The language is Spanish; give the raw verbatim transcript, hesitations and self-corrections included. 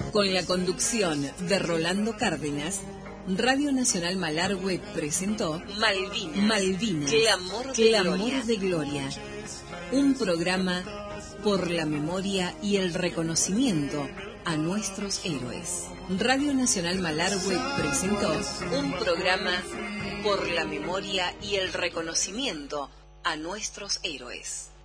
Con la conducción de Rolando Cárdenas, Radio Nacional Malargüe presentó Malvinas, Malvinas, Clamor de, Clamor Gloria. de Gloria, un programa por la memoria y el reconocimiento a nuestros héroes. Radio Nacional Malargüe presentó un programa por la memoria y el reconocimiento a nuestros héroes.